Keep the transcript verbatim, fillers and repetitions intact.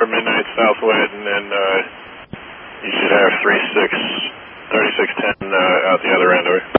for midnight southwind, and then uh, you should have three six, thirty-six ten uh, out the other end of it.